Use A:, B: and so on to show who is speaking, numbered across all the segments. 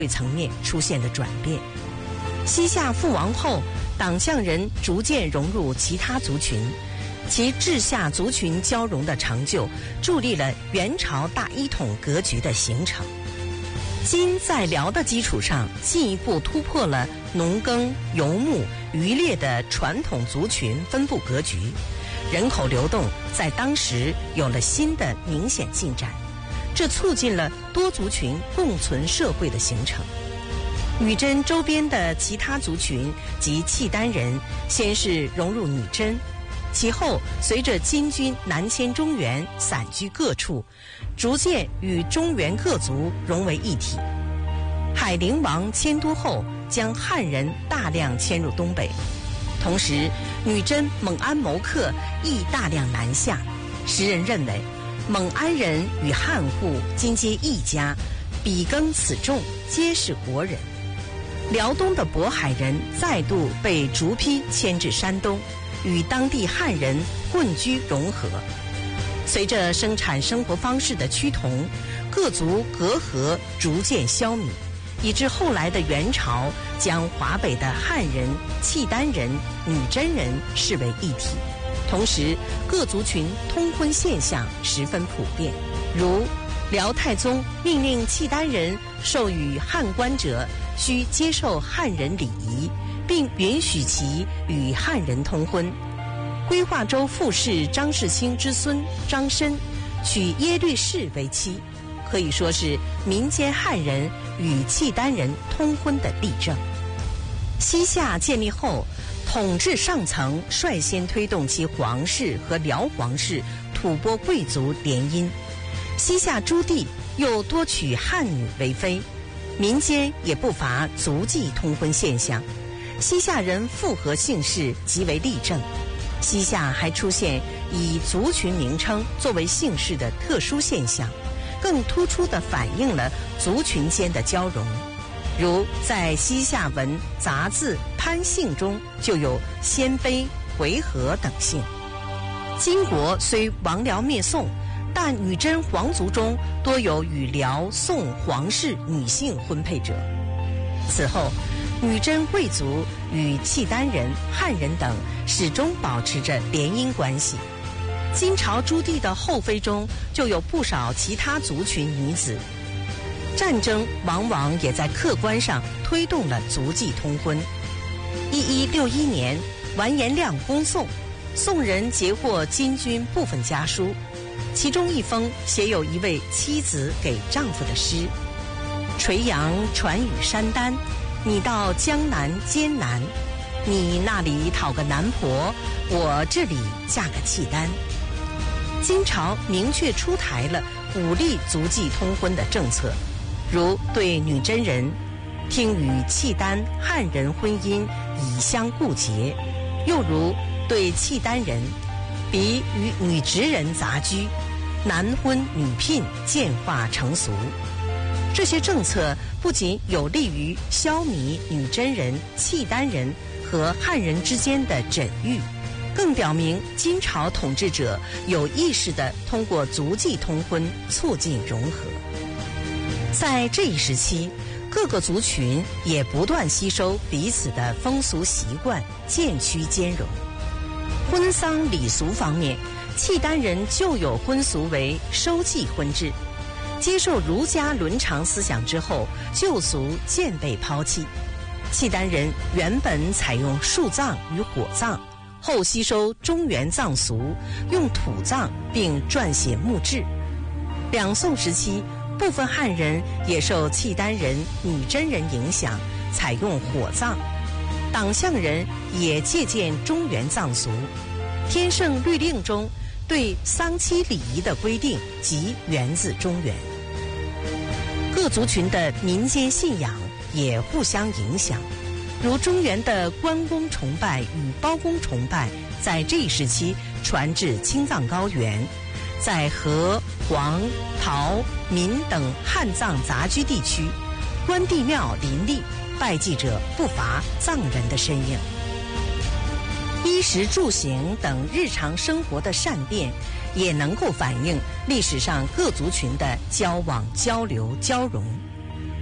A: 层面出现了转变。西夏覆亡后，党项人逐渐融入其他族群，其治夏族群交融的成就，助力了元朝大一统格局的形成。金在辽的基础上，进一步突破了农耕、游牧、渔猎的传统族群分布格局，人口流动在当时有了新的明显进展，这促进了多族群共存社会的形成。女真周边的其他族群及契丹人，先是融入女真，其后随着金军南迁中原，散居各处，逐渐与中原各族融为一体。海陵王迁都后，将汉人大量迁入东北，同时女真蒙安谋克亦大量南下。时人认为，蒙安人与汉户今皆一家，比耕此众，皆是国人。辽东的渤海人再度被逐批迁至山东，与当地汉人混居融合。随着生产生活方式的趋同，各族隔阂逐渐消弭，以致后来的元朝将华北的汉人、契丹人、女真人视为一体。同时，各族群通婚现象十分普遍，如辽太宗命令契丹人授予汉官者需接受汉人礼仪，并允许其与汉人通婚。归化州副使张世清之孙张申娶耶律氏为妻，可以说是民间汉人与契丹人通婚的例证。西夏建立后，统治上层率先推动其皇室和辽皇室吐蕃贵族联姻，西夏诸地又多娶汉女为妃，民间也不乏族际通婚现象。西夏人复合姓氏极为例证。西夏还出现以族群名称作为姓氏的特殊现象，更突出地反映了族群间的交融。如在西夏文杂字潘姓中就有鲜卑、回纥等姓。金国虽亡辽灭宋，但女真皇族中多有与辽、宋皇室女性婚配者。此后，女真贵族与契丹人、汉人等始终保持着联姻关系。金朝诸地的后妃中就有不少其他族群女子。战争往往也在客观上推动了族际通婚。1161年，完颜亮攻宋，宋人截获金军部分家书，其中一封写有一位妻子给丈夫的诗：垂杨传语山丹，你到江南艰难，你那里讨个男婆，我这里嫁个契丹。金朝明确出台了鼓励族际通婚的政策，如对女真人，听与契丹、汉人婚姻以相顾结；又如对契丹人，比与女直人杂居，男婚女聘，渐化成俗。这些政策不仅有利于消弭女真人、契丹人和汉人之间的枕欲，更表明金朝统治者有意识地通过族际通婚促进融合。在这一时期，各个族群也不断吸收彼此的风俗习惯，渐趋兼容。婚丧礼俗方面，契丹人旧有婚俗为收继婚制，接受儒家伦常思想之后，旧俗渐被抛弃。契丹人原本采用树葬与火葬，后吸收中原葬俗，用土葬并撰写墓志。两宋时期，部分汉人也受契丹人、女真人影响，采用火葬。党项人也借鉴中原葬俗。天圣律令中对丧期礼仪的规定即源自中原。各族群的民间信仰也互相影响，如中原的关公崇拜与包公崇拜，在这一时期传至青藏高原。在和、黄、陶、闽等汉藏杂居地区，关帝庙林立，拜祭者不乏藏人的身影。衣食住行等日常生活的善变，也能够反映历史上各族群的交往、交流、交融。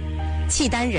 A: 契丹人